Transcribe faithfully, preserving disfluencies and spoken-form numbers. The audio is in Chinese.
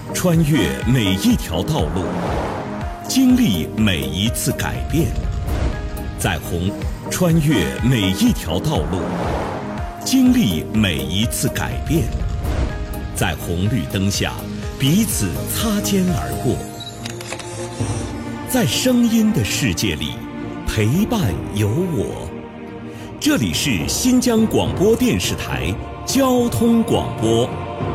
穿越每一条道路，经历每一次改变。在红穿越每一条道路，经历每一次改变。在红绿灯下，彼此擦肩而过。在声音的世界里，陪伴有我。这里是新疆广播电视台交通广播。